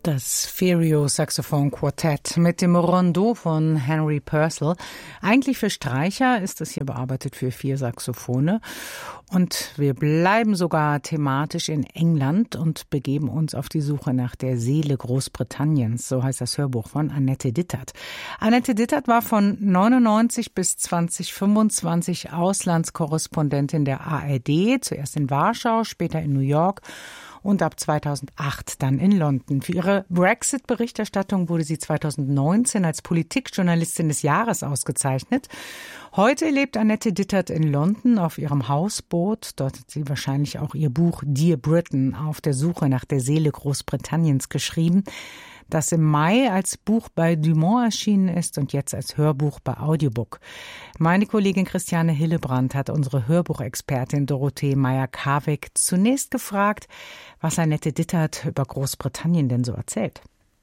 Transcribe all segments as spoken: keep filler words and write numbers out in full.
Das Fereo-Saxophon-Quartett mit dem Rondeau von Henry Purcell. Eigentlich für Streicher ist es hier bearbeitet für vier Saxophone. Und wir bleiben sogar thematisch in England und begeben uns auf die Suche nach der Seele Großbritanniens. So heißt das Hörbuch von Annette Dittert. Annette Dittert war von neunundneunzig bis zweitausendfünfundzwanzig Auslandskorrespondentin der A R D. Zuerst in Warschau, später in New York. Und ab zweitausendacht dann in London. Für ihre Brexit-Berichterstattung wurde sie zweitausendneunzehn als Politikjournalistin des Jahres ausgezeichnet. Heute lebt Annette Dittert in London auf ihrem Hausboot. Dort hat sie wahrscheinlich auch ihr Buch Dear Britain auf der Suche nach der Seele Großbritanniens geschrieben, das im Mai als Buch bei Dumont erschienen ist und jetzt als Hörbuch bei Audiobook. Meine Kollegin Christiane Hillebrand hat unsere Hörbuchexpertin Dorothee Meyer-Karwig zunächst gefragt, was Annette Dittert über Großbritannien denn so erzählt.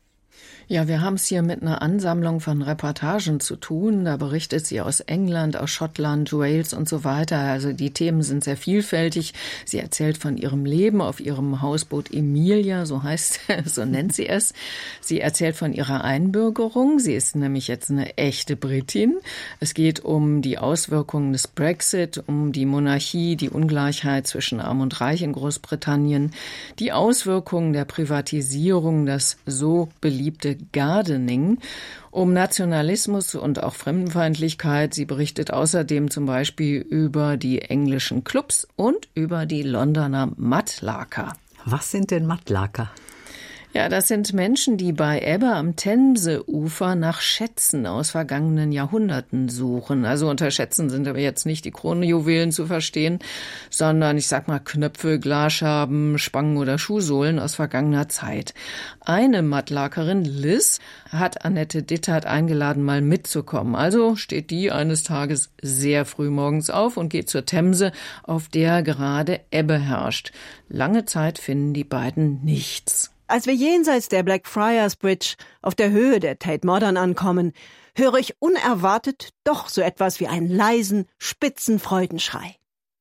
Ja, wir haben es hier mit einer Ansammlung von Reportagen zu tun. Da berichtet sie aus England, aus Schottland, Wales und so weiter. Also die Themen sind sehr vielfältig. Sie erzählt von ihrem Leben auf ihrem Hausboot Emilia, so heißt, so nennt sie es. Sie erzählt von ihrer Einbürgerung. Sie ist nämlich jetzt eine echte Britin. Es geht um die Auswirkungen des Brexit, um die Monarchie, die Ungleichheit zwischen Arm und Reich in Großbritannien, die Auswirkungen der Privatisierung, das so beliebte Gardening, um Nationalismus und auch Fremdenfeindlichkeit. Sie berichtet außerdem zum Beispiel über die englischen Clubs und über die Londoner Mattlaker. Was sind denn Mattlaker? Ja, das sind Menschen, die bei Ebbe am Themseufer nach Schätzen aus vergangenen Jahrhunderten suchen. Also unter Schätzen sind aber jetzt nicht die Kronjuwelen zu verstehen, sondern ich sag mal Knöpfe, Glasscherben, Spangen oder Schuhsohlen aus vergangener Zeit. Eine Mattlakerin, Liz, hat Annette Dittert eingeladen, mal mitzukommen. Also steht die eines Tages sehr früh morgens auf und geht zur Themse, auf der gerade Ebbe herrscht. Lange Zeit finden die beiden nichts. Als wir jenseits der Blackfriars Bridge auf der Höhe der Tate Modern ankommen, höre ich unerwartet doch so etwas wie einen leisen, spitzen Freudenschrei.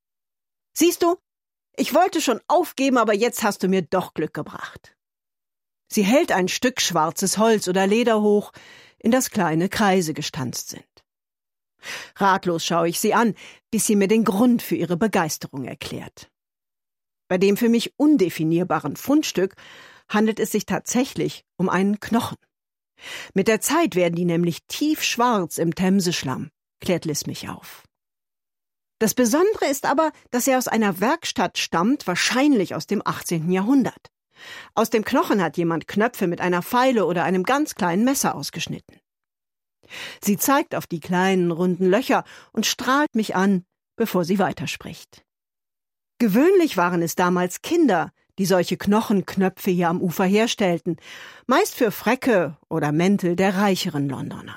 Siehst du, ich wollte schon aufgeben, aber jetzt hast du mir doch Glück gebracht. Sie hält ein Stück schwarzes Holz oder Leder hoch, in das kleine Kreise gestanzt sind. Ratlos schaue ich sie an, bis sie mir den Grund für ihre Begeisterung erklärt. Bei dem für mich undefinierbaren Fundstück handelt es sich tatsächlich um einen Knochen. Mit der Zeit werden die nämlich tiefschwarz im Themseschlamm, klärt Liz mich auf. Das Besondere ist aber, dass er aus einer Werkstatt stammt, wahrscheinlich aus dem achtzehnten Jahrhundert. Aus dem Knochen hat jemand Knöpfe mit einer Feile oder einem ganz kleinen Messer ausgeschnitten. Sie zeigt auf die kleinen, runden Löcher und strahlt mich an, bevor sie weiterspricht. Gewöhnlich waren es damals Kinder, die solche Knochenknöpfe hier am Ufer herstellten, meist für Fräcke oder Mäntel der reicheren Londoner.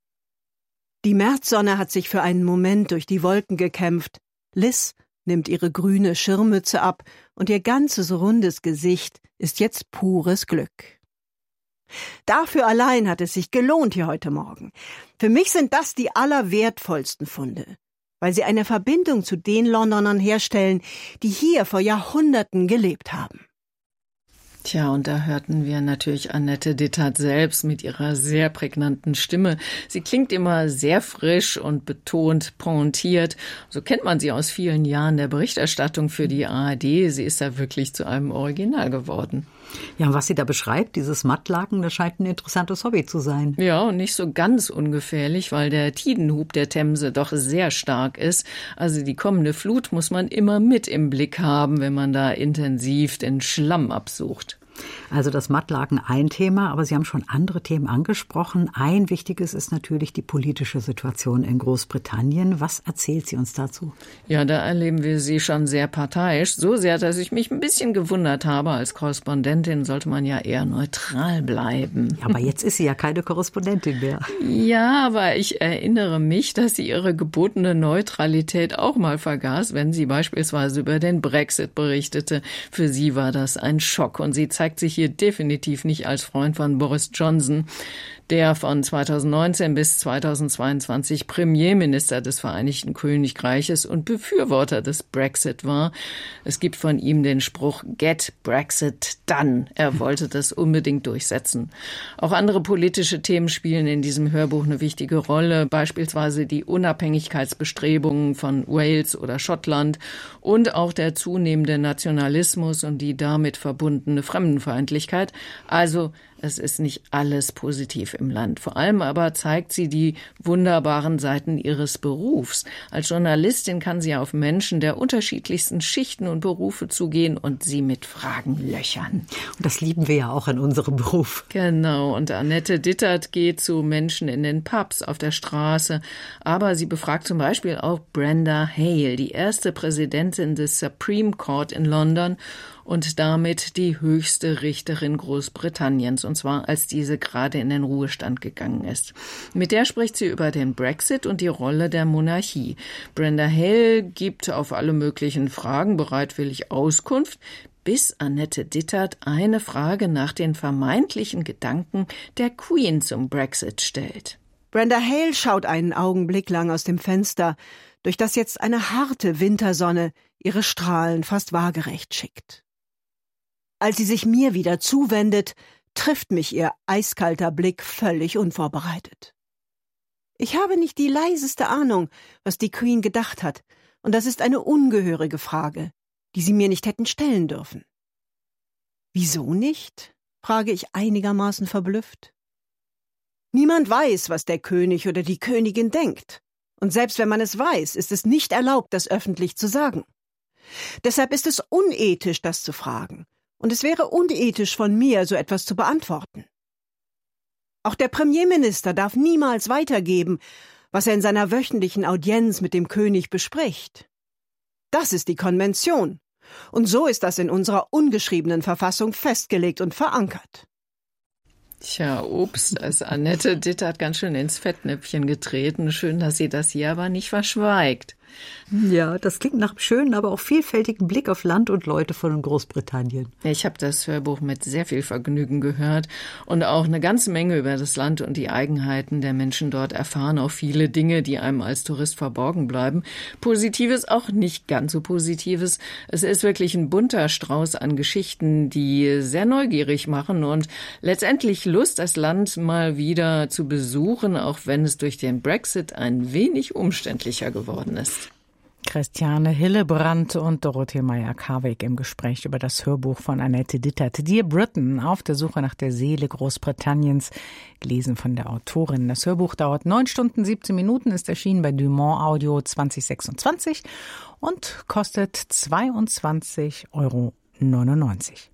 Die Märzsonne hat sich für einen Moment durch die Wolken gekämpft. Liz nimmt ihre grüne Schirmmütze ab und ihr ganzes rundes Gesicht ist jetzt pures Glück. Dafür allein hat es sich gelohnt hier heute Morgen. Für mich sind das die allerwertvollsten Funde, weil sie eine Verbindung zu den Londonern herstellen, die hier vor Jahrhunderten gelebt haben. Tja, und da hörten wir natürlich Annette Dittert selbst mit ihrer sehr prägnanten Stimme. Sie klingt immer sehr frisch und betont pointiert. So kennt man sie aus vielen Jahren der Berichterstattung für die A R D. Sie ist da wirklich zu einem Original geworden. Ja, und was sie da beschreibt, dieses Mattlaken, das scheint ein interessantes Hobby zu sein. Ja, und nicht so ganz ungefährlich, weil der Tidenhub der Themse doch sehr stark ist. Also die kommende Flut muss man immer mit im Blick haben, wenn man da intensiv den Schlamm absucht. Also das Mattlaken ein Thema, aber Sie haben schon andere Themen angesprochen. Ein wichtiges ist natürlich die politische Situation in Großbritannien. Was erzählt sie uns dazu? Ja, da erleben wir sie schon sehr parteiisch. So sehr, dass ich mich ein bisschen gewundert habe. Als Korrespondentin sollte man ja eher neutral bleiben. Ja, aber jetzt ist sie ja keine Korrespondentin mehr. Ja, aber ich erinnere mich, dass sie ihre gebotene Neutralität auch mal vergaß, wenn sie beispielsweise über den Brexit berichtete. Für sie war das ein Schock und sie zeigt zeigt sich hier definitiv nicht als Freund von Boris Johnson, der von zweitausendneunzehn bis zweitausendzweiundzwanzig Premierminister des Vereinigten Königreiches und Befürworter des Brexit war. Es gibt von ihm den Spruch "Get Brexit done". Er wollte das unbedingt durchsetzen. Auch andere politische Themen spielen in diesem Hörbuch eine wichtige Rolle, beispielsweise die Unabhängigkeitsbestrebungen von Wales oder Schottland und auch der zunehmende Nationalismus und die damit verbundene Fremdenfeindlichkeit. Also es ist nicht alles positiv im Land. Vor allem aber zeigt sie die wunderbaren Seiten ihres Berufs. Als Journalistin kann sie auf Menschen der unterschiedlichsten Schichten und Berufe zugehen und sie mit Fragen löchern. Und das lieben wir ja auch in unserem Beruf. Genau. Und Annette Dittert geht zu Menschen in den Pubs, auf der Straße. Aber sie befragt zum Beispiel auch Brenda Hale, die erste Präsidentin des Supreme Court in London und damit die höchste Richterin Großbritanniens, und zwar als diese gerade in den Ruhestand gegangen ist. Mit der spricht sie über den Brexit und die Rolle der Monarchie. Brenda Hale gibt auf alle möglichen Fragen bereitwillig Auskunft, bis Annette Dittert eine Frage nach den vermeintlichen Gedanken der Queen zum Brexit stellt. Brenda Hale schaut einen Augenblick lang aus dem Fenster, durch das jetzt eine harte Wintersonne ihre Strahlen fast waagerecht schickt. Als sie sich mir wieder zuwendet, trifft mich ihr eiskalter Blick völlig unvorbereitet. Ich habe nicht die leiseste Ahnung, was die Queen gedacht hat, und das ist eine ungehörige Frage, die sie mir nicht hätten stellen dürfen. »Wieso nicht?« frage ich einigermaßen verblüfft. Niemand weiß, was der König oder die Königin denkt, und selbst wenn man es weiß, ist es nicht erlaubt, das öffentlich zu sagen. Deshalb ist es unethisch, das zu fragen. Und es wäre unethisch von mir, so etwas zu beantworten. Auch der Premierminister darf niemals weitergeben, was er in seiner wöchentlichen Audienz mit dem König bespricht. Das ist die Konvention. Und so ist das in unserer ungeschriebenen Verfassung festgelegt und verankert. Tja, ups, da ist Annette Dittert ganz schön ins Fettnäpfchen getreten. Schön, dass sie das hier aber nicht verschweigt. Ja, das klingt nach einem schönen, aber auch vielfältigen Blick auf Land und Leute von Großbritannien. Ich habe das Hörbuch mit sehr viel Vergnügen gehört und auch eine ganze Menge über das Land und die Eigenheiten der Menschen dort erfahren. Auch viele Dinge, die einem als Tourist verborgen bleiben. Positives, auch nicht ganz so Positives. Es ist wirklich ein bunter Strauß an Geschichten, die sehr neugierig machen und letztendlich Lust, das Land mal wieder zu besuchen, auch wenn es durch den Brexit ein wenig umständlicher geworden ist. Christiane Hillebrand und Dorothee Meyer-Karweg im Gespräch über das Hörbuch von Annette Dittert. Dear Britain, auf der Suche nach der Seele Großbritanniens, gelesen von der Autorin. Das Hörbuch dauert neun Stunden, siebzehn Minuten, ist erschienen bei Dumont Audio zwanzig sechsundzwanzig und kostet zweiundzwanzig Euro neunundneunzig.